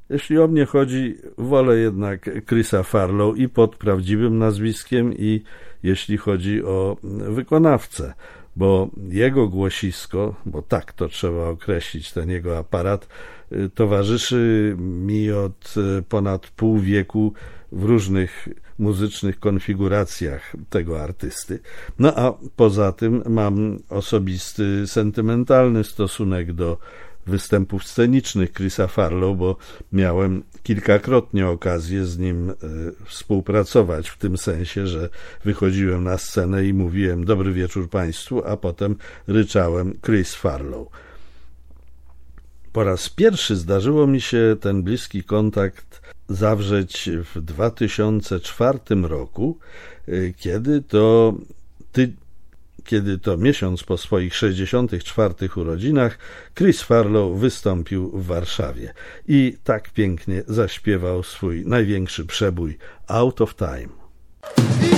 Jeśli o mnie chodzi, wolę jednak Chrisa Farlow i pod prawdziwym nazwiskiem, i jeśli chodzi o wykonawcę, bo jego głosisko, bo tak to trzeba określić, ten jego aparat, towarzyszy mi od ponad pół wieku w różnych muzycznych konfiguracjach tego artysty. No a poza tym mam osobisty, sentymentalny stosunek do występów scenicznych Chrisa Farlow, bo miałem kilkakrotnie okazję z nim współpracować, w tym sensie, że wychodziłem na scenę i mówiłem dobry wieczór Państwu, a potem ryczałem Chris Farlow. Po raz pierwszy zdarzyło mi się ten bliski kontakt zawrzeć w 2004 roku, kiedy to miesiąc po swoich 64 urodzinach Chris Farlow wystąpił w Warszawie i tak pięknie zaśpiewał swój największy przebój Out of Time.